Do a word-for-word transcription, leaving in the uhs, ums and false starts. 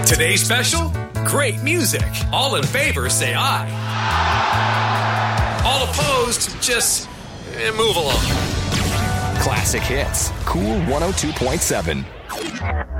Today's special? Great music. All in favor, say aye. All opposed, just eh, move along. Classic hits. Cool one oh two point seven.